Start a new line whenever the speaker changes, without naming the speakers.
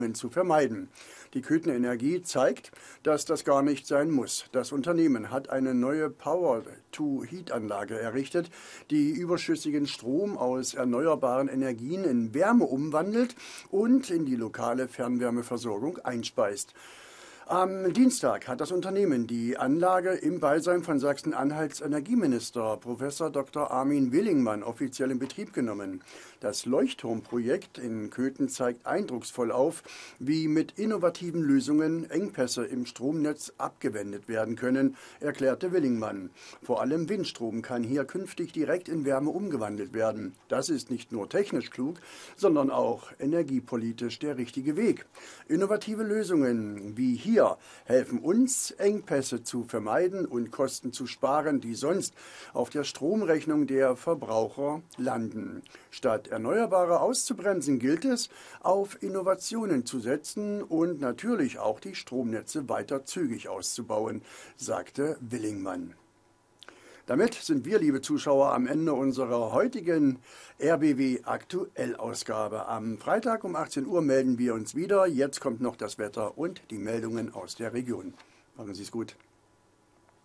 zu vermeiden. Die Köthener Energie zeigt, dass das gar nicht sein muss. Das Unternehmen hat eine neue Power-to-Heat-Anlage errichtet, die überschüssigen Strom aus erneuerbaren Energien in Wärme umwandelt und in die lokale Fernwärmeversorgung einspeist. Am Dienstag hat das Unternehmen die Anlage im Beisein von Sachsen-Anhalts Energieminister Prof. Dr. Armin Willingmann offiziell in Betrieb genommen. Das Leuchtturmprojekt in Köthen zeigt eindrucksvoll auf, wie mit innovativen Lösungen Engpässe im Stromnetz abgewendet werden können, erklärte Willingmann. Vor allem Windstrom kann hier künftig direkt in Wärme umgewandelt werden. Das ist nicht nur technisch klug, sondern auch energiepolitisch der richtige Weg. Innovative Lösungen wie hier helfen uns, Engpässe zu vermeiden und Kosten zu sparen, die sonst auf der Stromrechnung der Verbraucher landen. Statt Erneuerbare auszubremsen, gilt es, auf Innovationen zu setzen und natürlich auch die Stromnetze weiter zügig auszubauen, sagte Willingmann. Damit sind wir, liebe Zuschauer, am Ende unserer heutigen RBB-Aktuell-Ausgabe. Am Freitag um 18 Uhr melden wir uns wieder. Jetzt kommt noch das Wetter und die Meldungen aus der Region. Machen Sie es gut.